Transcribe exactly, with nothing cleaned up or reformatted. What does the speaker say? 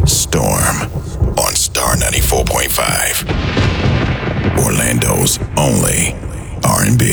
Storm on Star ninety-four point five. Orlando's only R and B.